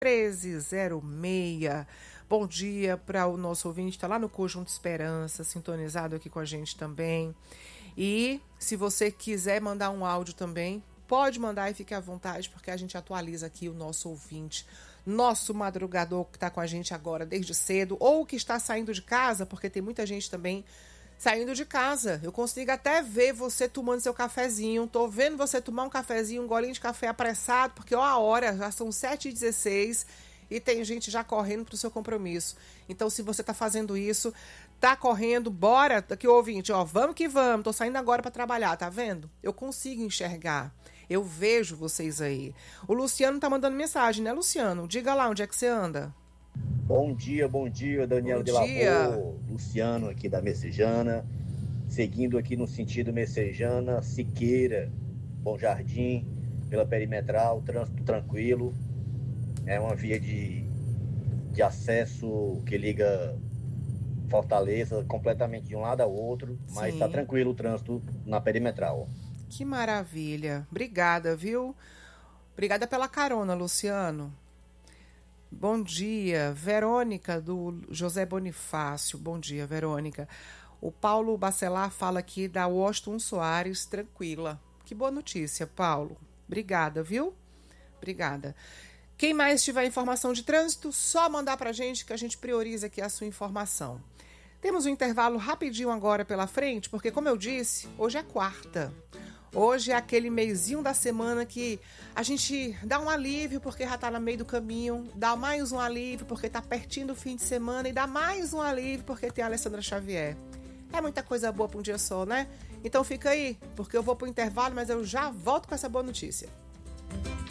1306. Bom dia para o nosso ouvinte, está lá no Conjunto Esperança, sintonizado aqui com a gente também. E se você quiser mandar um áudio também, pode mandar e fique à vontade, porque a gente atualiza aqui o nosso ouvinte, nosso madrugador que está com a gente agora desde cedo, ou que está saindo de casa, porque tem muita gente também saindo de casa. Eu consigo até ver você tomando seu cafezinho. Tô vendo você tomar um cafezinho, um golinho de café apressado, porque ó, a hora, já são 7h16 e tem gente já correndo pro seu compromisso. Então, se você tá fazendo isso, tá correndo, bora, aqui ouvinte, ó, vamos que vamos, tô saindo agora para trabalhar, tá vendo? Eu consigo enxergar. Eu vejo vocês aí. O Luciano tá mandando mensagem, né, Luciano? Diga lá onde é que você anda. Bom dia, Daniel de Lavor, Luciano aqui da Messejana, seguindo aqui no sentido Messejana, Siqueira, Bom Jardim, pela perimetral, trânsito tranquilo, é uma via de acesso que liga Fortaleza completamente de um lado ao outro, mas está tranquilo o trânsito na perimetral. Que maravilha, obrigada, viu? Obrigada pela carona, Luciano. Bom dia, Verônica, do José Bonifácio. Bom dia, Verônica. O Paulo Bacelar fala aqui da Washington Soares, tranquila. Que boa notícia, Paulo. Obrigada, viu? Obrigada. Quem mais tiver informação de trânsito, só mandar pra gente que a gente prioriza aqui a sua informação. Temos um intervalo rapidinho agora pela frente, porque como eu disse, hoje é quarta. Hoje é aquele meiozinho da semana que a gente dá um alívio porque já tá no meio do caminho, dá mais um alívio porque tá pertinho do fim de semana e dá mais um alívio porque tem a Alessandra Xavier. É muita coisa boa para um dia só, né? Então fica aí, porque eu vou pro intervalo, mas eu já volto com essa boa notícia.